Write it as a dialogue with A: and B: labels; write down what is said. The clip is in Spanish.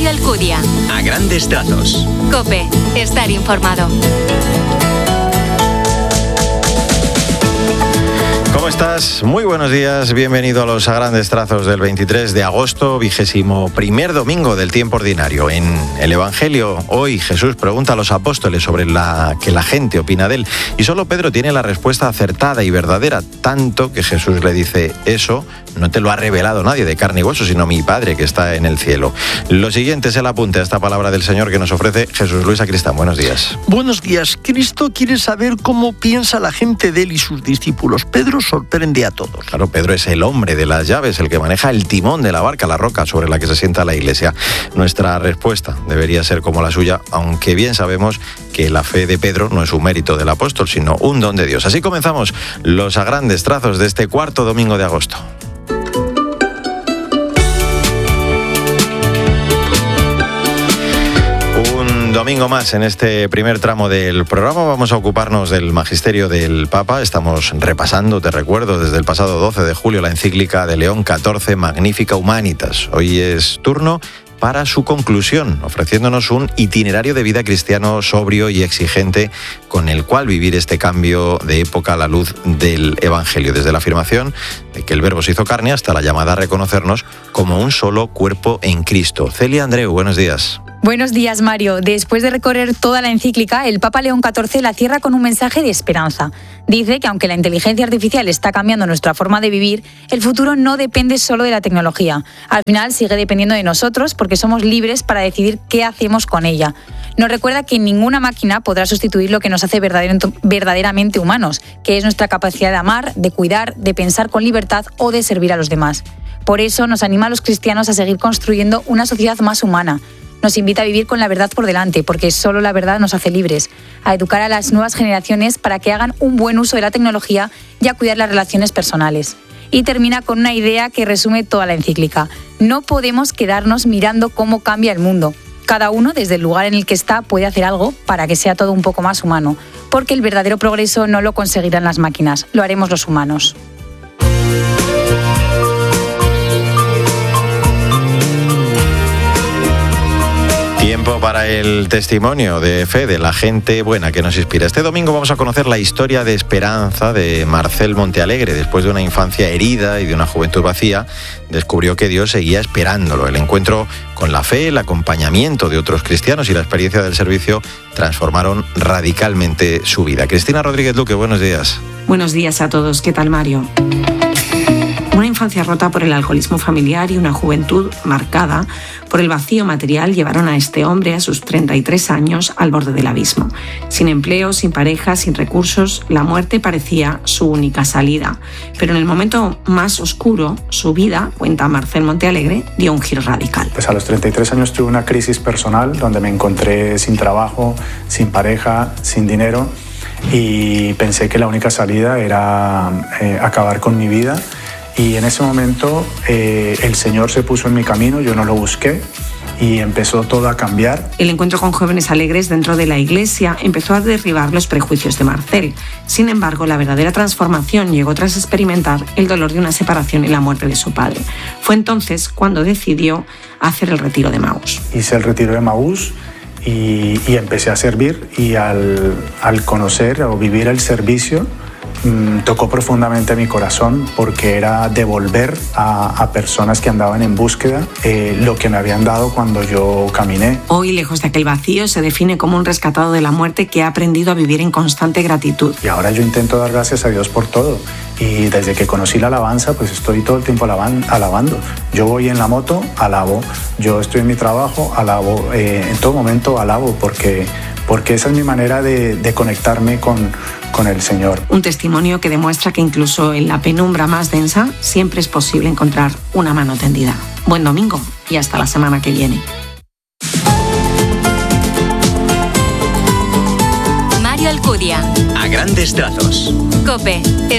A: Mario Alcudia.
B: A grandes trazos.
A: COPE. Estar informado.
C: ¿Cómo estás? Muy buenos días, bienvenido a los A Grandes Trazos del 23 de agosto, 21º domingo del tiempo ordinario. En el Evangelio, hoy Jesús pregunta a los apóstoles sobre que la gente opina de él, y solo Pedro tiene la respuesta acertada y verdadera, tanto que Jesús le dice: eso no te lo ha revelado nadie de carne y hueso, sino mi Padre que está en el cielo. Lo siguiente es el apunte a esta palabra del Señor que nos ofrece Jesús Luis Sacristán. Buenos días.
D: Buenos días. Cristo quiere saber cómo piensa la gente de él y sus discípulos. Pedro sorprende a todos.
C: Claro, Pedro es el hombre de las llaves, el que maneja el timón de la barca, la roca sobre la que se sienta la Iglesia. Nuestra respuesta debería ser como la suya, aunque bien sabemos que la fe de Pedro no es un mérito del apóstol, sino un don de Dios. Así comenzamos los A Grandes Trazos de este cuarto domingo de agosto. Domingo más en este primer tramo del programa. Vamos a ocuparnos del magisterio del Papa. Estamos repasando, te recuerdo, desde el pasado 12 de julio la encíclica de León XIV, Magnificat Humanitas. Hoy es turno para su conclusión, ofreciéndonos un itinerario de vida cristiano sobrio y exigente con el cual vivir este cambio de época a la luz del Evangelio, desde la afirmación de que el Verbo se hizo carne hasta la llamada a reconocernos como un solo cuerpo en Cristo. Celia Andreu, buenos días.
E: Buenos días, Mario. Después de recorrer toda la encíclica, el Papa León XIV la cierra con un mensaje de esperanza. Dice que aunque la inteligencia artificial está cambiando nuestra forma de vivir, el futuro no depende solo de la tecnología. Al final sigue dependiendo de nosotros porque somos libres para decidir qué hacemos con ella. Nos recuerda que ninguna máquina podrá sustituir lo que nos hace verdaderamente humanos, que es nuestra capacidad de amar, de cuidar, de pensar con libertad o de servir a los demás. Por eso nos anima a los cristianos a seguir construyendo una sociedad más humana. Nos invita a vivir con la verdad por delante, porque solo la verdad nos hace libres, a educar a las nuevas generaciones para que hagan un buen uso de la tecnología y a cuidar las relaciones personales. Y termina con una idea que resume toda la encíclica: no podemos quedarnos mirando cómo cambia el mundo. Cada uno, desde el lugar en el que está, puede hacer algo para que sea todo un poco más humano, porque el verdadero progreso no lo conseguirán las máquinas, lo haremos los humanos.
C: Tiempo para el testimonio de fe de la gente buena que nos inspira. Este domingo vamos a conocer la historia de esperanza de Marcel Montealegre. Después de una infancia herida y de una juventud vacía, descubrió que Dios seguía esperándolo. El encuentro con la fe, el acompañamiento de otros cristianos y la experiencia del servicio transformaron radicalmente su vida. Cristina Rodríguez Luque, buenos días.
F: Buenos días a todos. ¿Qué tal, Mario? Una infancia rota por el alcoholismo familiar y una juventud marcada por el vacío material llevaron a este hombre a sus 33 años al borde del abismo. Sin empleo, sin pareja, sin recursos, la muerte parecía su única salida. Pero en el momento más oscuro, su vida, cuenta Marcel Montealegre, dio un giro radical.
G: Pues a los 33 años tuve una crisis personal donde me encontré sin trabajo, sin pareja, sin dinero, y pensé que la única salida era acabar con mi vida. Y en ese momento el Señor se puso en mi camino, yo no lo busqué, y empezó todo a cambiar.
F: El encuentro con jóvenes alegres dentro de la iglesia empezó a derribar los prejuicios de Marcel. Sin embargo, la verdadera transformación llegó tras experimentar el dolor de una separación y la muerte de su padre. Fue entonces cuando decidió hacer el retiro de Emaús.
G: Hice el retiro de Emaús y empecé a servir, y al conocer o vivir el servicio, tocó profundamente mi corazón, porque era devolver a personas que andaban en búsqueda lo que me habían dado cuando yo caminé.
F: Hoy, lejos de aquel vacío, se define como un rescatado de la muerte que ha aprendido a vivir en constante gratitud.
G: Y ahora yo intento dar gracias a Dios por todo. Y desde que conocí la alabanza, pues estoy todo el tiempo alabando. Yo voy en la moto, alabo. Yo estoy en mi trabajo, alabo. En todo momento alabo, porque esa es mi manera de conectarme con el Señor.
F: Un testimonio que demuestra que incluso en la penumbra más densa siempre es posible encontrar una mano tendida. Buen domingo y hasta la semana que viene.
A: Mario Alcudia.
B: A grandes trazos.
A: COPE.